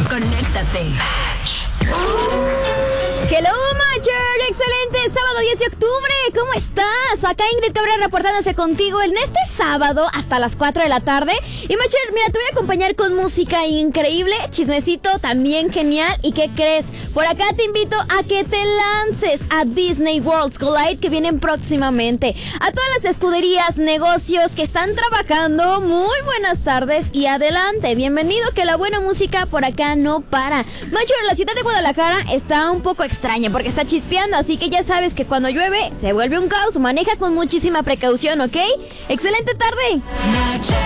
Conéctate. Hello, Matcher, excelente sábado 10 de octubre, ¿cómo estás? Acá Ingrid Cabrera reportándose contigo en este sábado hasta las 4 de la tarde. Y Matcher, mira, te voy a acompañar con música increíble, chismecito también genial. ¿Y qué crees? Por acá te invito a que te lances a Disney Worlds Collide, que vienen próximamente. A todas las escuderías, negocios que están trabajando, muy buenas tardes y adelante. Bienvenido, que la buena música por acá no para. Matcher, la ciudad de Guadalajara está un poco extraña porque está chispeando, así que ya sabes que cuando llueve se vuelve un caos. Maneja con muchísima precaución, ¿ok? ¡Excelente tarde!